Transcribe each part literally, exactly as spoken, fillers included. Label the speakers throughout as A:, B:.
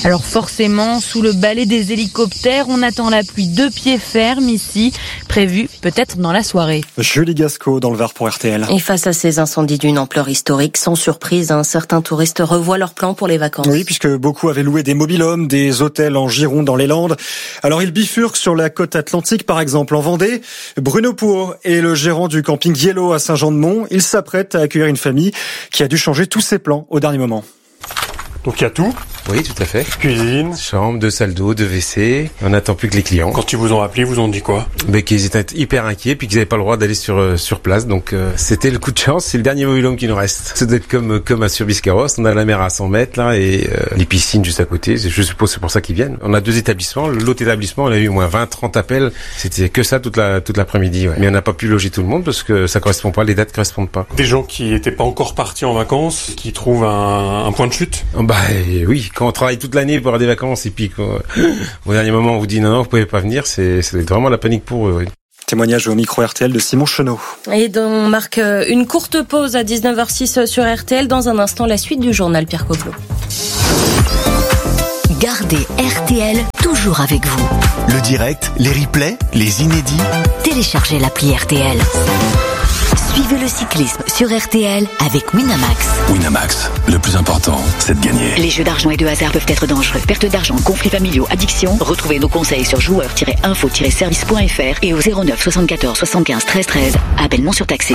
A: Alors forcément, sous le balai des hélicoptères, on attend la pluie de pied ferme ici, prévue peut-être dans la soirée.
B: Julie Gasco dans le Var pour R T L.
C: Et face à ces incendies d'une ampleur historique, sans surprise, hein, certains touristes revoient leurs plans pour les vacances.
B: Oui, puisque beaucoup avaient loué des mobil-homes, des hôtels en Gironde dans les Landes. Alors ils bifurquent sur la côte atlantique, par exemple en Vendée. Bruno Pouot est le gérant du camping Yellow à Saint-Jean-de-Mont. Il s'apprête à accueillir une famille qui a dû changer tous ses plans au dernier moment.
D: Donc il y a tout.
E: Oui, tout à fait.
D: Cuisine.
E: Chambre, deux salles d'eau, deux W C. On n'attend plus que les clients.
D: Quand ils vous ont appelé, vous ont dit quoi?
E: Mais qu'ils étaient hyper inquiets puis qu'ils n'avaient pas le droit d'aller sur euh, sur place. Donc euh, c'était le coup de chance. C'est le dernier mobil-home qui nous reste. Ça doit être comme comme à Surbiscarros. On a la mer à cent mètres là et euh, les piscines juste à côté. Je suppose c'est pour ça qu'ils viennent. On a deux établissements. L'autre établissement, on a eu au moins vingt, trente appels. C'était que ça toute la toute l'après-midi. Ouais. Mais on n'a pas pu loger tout le monde parce que ça correspond pas. Les dates correspondent pas.
D: Des gens qui étaient pas encore partis en vacances, qui trouvent un, un point de chute.
E: Oh, bah oui, quand on travaille toute l'année pour avoir des vacances et puis quand, au dernier moment on vous dit non non vous pouvez pas venir, c'est c'est vraiment la panique pour eux. Oui.
B: Témoignage au micro R T L de Simon Chenot.
C: Et on marque une courte pause à dix-neuf heures six sur R T L. Dans un instant, la suite du journal Pierre Coplot.
F: Gardez R T L toujours avec vous.
G: Le direct, les replays, les inédits.
F: Téléchargez l'appli R T L. Suivez le cyclisme sur R T L avec Winamax.
G: Winamax, le plus important, c'est de gagner.
F: Les jeux d'argent et de hasard peuvent être dangereux. Perte d'argent, conflits familiaux, addiction. Retrouvez nos conseils sur joueurs tiret info tiret service point f r et au zéro neuf soixante-quatorze soixante-quinze treize treize. Appel non surtaxé.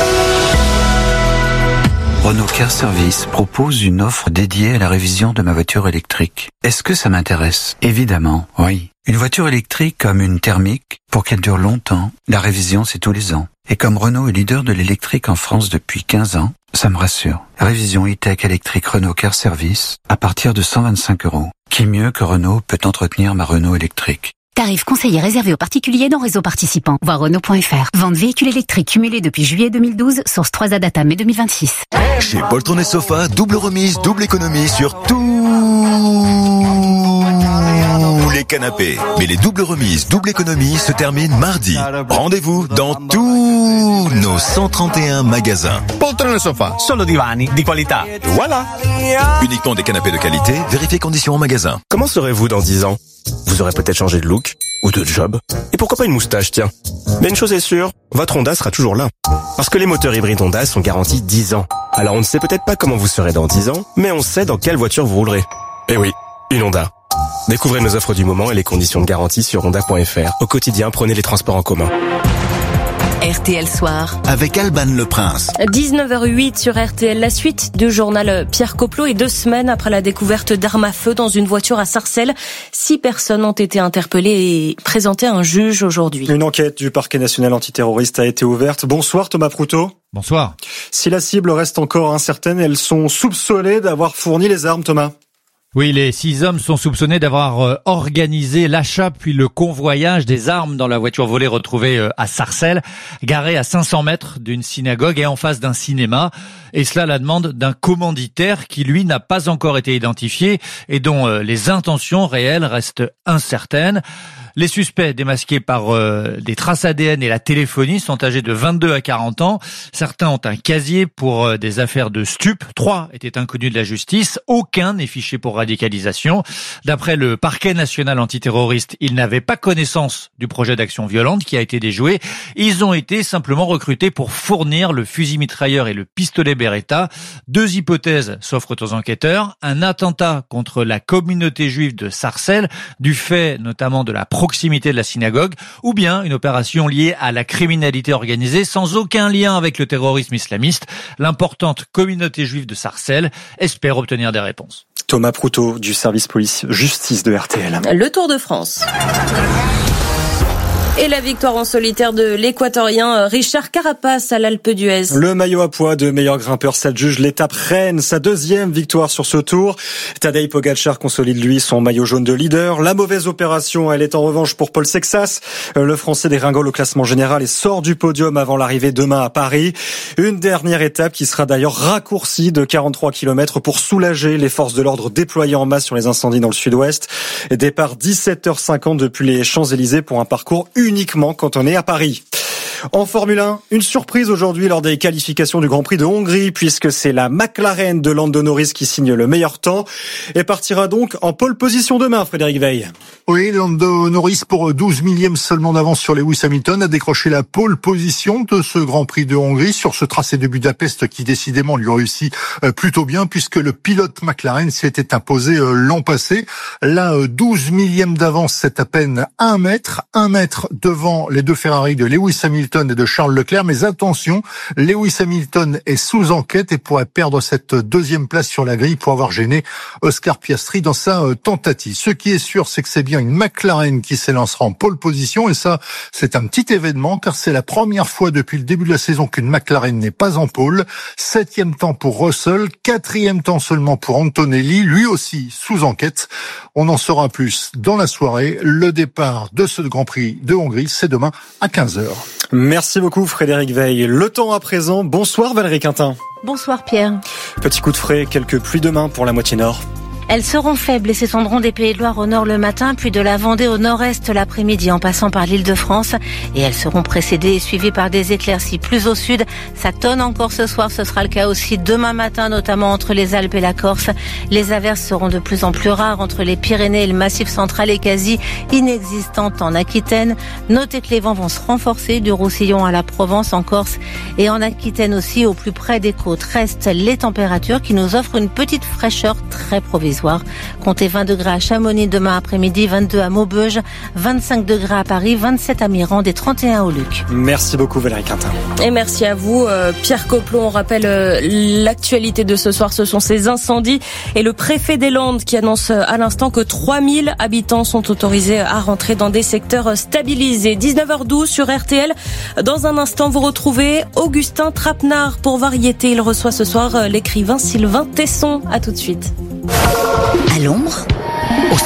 H: Renault Car Service propose une offre dédiée à la révision de ma voiture électrique. Est-ce que ça m'intéresse? Évidemment, oui. Une voiture électrique comme une thermique, pour qu'elle dure longtemps, la révision c'est tous les ans. Et comme Renault est leader de l'électrique en France depuis quinze ans, ça me rassure. Révision e-tech électrique Renault Car Service à partir de cent vingt-cinq euros. Qui mieux que Renault peut entretenir ma Renault électrique?
I: Tarif conseillé réservé aux particuliers dans réseau participant. Voir Renault point f r. Vente véhicule électrique cumulé depuis juillet deux mille douze. Source trois A Data mai deux mille vingt-six.
G: Chez Poltron et Sofa, double remise, double économie sur tous les canapés. Mais les doubles remises, double économie se terminent mardi. Rendez-vous dans tous nos cent trente et un magasins.
J: Poltron et Sofa, solo divani di qualità.
G: Voilà. Uniquement des canapés de qualité, vérifiez conditions en magasin.
K: Comment serez-vous dans dix ans? Vous aurez peut-être changé de look ou de job. Et pourquoi pas une moustache, tiens. Mais une chose est sûre, votre Honda sera toujours là. Parce que les moteurs hybrides Honda sont garantis dix ans. Alors on ne sait peut-être pas comment vous serez dans dix ans, mais on sait dans quelle voiture vous roulerez. Eh oui, une Honda. Découvrez nos offres du moment et les conditions de garantie sur honda point f r. Au quotidien, prenez les transports en commun.
F: R T L Soir
G: avec Alban Le Prince.
C: dix-neuf heures huit sur R T L, la suite du journal Pierre Coplot. Et deux semaines après la découverte d'armes à feu dans une voiture à Sarcelles, six personnes ont été interpellées et présentées à un juge aujourd'hui.
B: Une enquête du parquet national antiterroriste a été ouverte. Bonsoir Thomas Proutot.
L: Bonsoir.
B: Si la cible reste encore incertaine, elles sont soupçonnées d'avoir fourni les armes, Thomas.
L: Oui, les six hommes sont soupçonnés d'avoir organisé l'achat puis le convoyage des armes dans la voiture volée retrouvée à Sarcelles, garée à cinq cents mètres d'une synagogue et en face d'un cinéma. Et cela à la demande d'un commanditaire qui, lui, n'a pas encore été identifié et dont les intentions réelles restent incertaines. Les suspects, démasqués par euh, des traces A D N et la téléphonie, sont âgés de vingt-deux à quarante ans. Certains ont un casier pour euh, des affaires de stupes. Trois étaient inconnus de la justice. Aucun n'est fiché pour radicalisation. D'après le parquet national antiterroriste, ils n'avaient pas connaissance du projet d'action violente qui a été déjoué. Ils ont été simplement recrutés pour fournir le fusil mitrailleur et le pistolet Beretta. Deux hypothèses s'offrent aux enquêteurs. Un attentat contre la communauté juive de Sarcelles, du fait notamment de la proximité de la synagogue, ou bien une opération liée à la criminalité organisée sans aucun lien avec le terrorisme islamiste. L'importante communauté juive de Sarcelles espère obtenir des réponses.
B: Thomas Proutot du service police-justice de R T L.
C: Le Tour de France. Et la victoire en solitaire de l'Équatorien Richard Carapace à l'Alpe d'Huez.
B: Le maillot à poids de meilleur grimpeur s'adjuge l'étape reine, sa deuxième victoire sur ce tour. Tadej Pogačar consolide lui son maillot jaune de leader. La mauvaise opération, elle est en revanche pour Paul Sexas. Le Français dégringole au classement général et sort du podium avant l'arrivée demain à Paris. Une dernière étape qui sera d'ailleurs raccourcie de quarante-trois kilomètres pour soulager les forces de l'ordre déployées en masse sur les incendies dans le sud-ouest. Départ dix-sept heures cinquante depuis les Champs-Élysées pour un parcours uniquement quand on est à Paris. En Formule un, une surprise aujourd'hui lors des qualifications du Grand Prix de Hongrie, puisque c'est la McLaren de Lando Norris qui signe le meilleur temps et partira donc en pole position demain, Frédéric Veil.
M: Oui, Lando Norris, pour douze millièmes seulement d'avance sur Lewis Hamilton, a décroché la pole position de ce Grand Prix de Hongrie sur ce tracé de Budapest qui décidément lui réussit plutôt bien, puisque le pilote McLaren s'y était imposé l'an passé. Là, douze millièmes d'avance, c'est à peine un mètre, un mètre devant les deux Ferrari de Lewis Hamilton et de Charles Leclerc. Mais attention, Lewis Hamilton est sous enquête et pourrait perdre cette deuxième place sur la grille pour avoir gêné Oscar Piastri dans sa tentative. Ce qui est sûr, c'est que c'est bien une McLaren qui s'élancera en pole position, et ça, c'est un petit événement, car c'est la première fois depuis le début de la saison qu'une McLaren n'est pas en pole. Septième temps pour Russell, quatrième temps seulement pour Antonelli, lui aussi sous enquête. On en saura plus dans la soirée. Le départ de ce Grand Prix de Hongrie, c'est demain à quinze heures.
B: Merci beaucoup Frédéric Veil. Le temps à présent. Bonsoir Valérie Quintin.
C: Bonsoir Pierre.
B: Petit coup de frais, quelques pluies demain pour la moitié nord.
C: Elles seront faibles et s'étendront des Pays de Loire au nord le matin, puis de la Vendée au nord-est l'après-midi en passant par l'Île-de-France. Et elles seront précédées et suivies par des éclaircies plus au sud. Ça tonne encore ce soir, ce sera le cas aussi demain matin, notamment entre les Alpes et la Corse. Les averses seront de plus en plus rares entre les Pyrénées et le Massif central et quasi inexistantes en Aquitaine. Notez que les vents vont se renforcer du Roussillon à la Provence en Corse et en Aquitaine aussi, au plus près des côtes. Restent les températures qui nous offrent une petite fraîcheur très provisoire. Comptez vingt degrés à Chamonix demain après-midi, vingt-deux à Maubeuge, vingt-cinq degrés à Paris, vingt-sept à Mirande et trente et un au Luc.
B: Merci beaucoup Valérie Quintin.
C: Et merci à vous euh, Pierre Coplon. On rappelle euh, l'actualité de ce soir, ce sont ces incendies et le préfet des Landes qui annonce euh, à l'instant que trois mille habitants sont autorisés à rentrer dans des secteurs stabilisés. dix-neuf heures douze sur R T L. Dans un instant, vous retrouvez Augustin Trapenard pour Variété. Il reçoit ce soir euh, l'écrivain Sylvain Tesson. À tout de suite.
F: À l'ombre, au